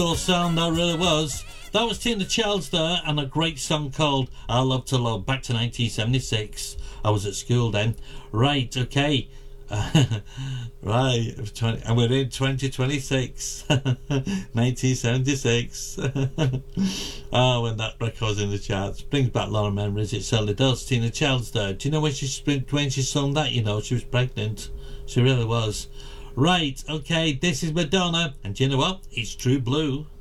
Cool sound, that really was. That was Tina Charles there, and a great song called I Love to Love, back to 1976. I was at school then. Right, okay. Right, and we're in 2026. 1976. Oh, when that record's in the charts. Brings back a lot of memories, it certainly does. Tina Charles there. Do you know when she sung that, you know? She was pregnant. She really was. Right, okay, this is Madonna, and do you know what? It's True Blue.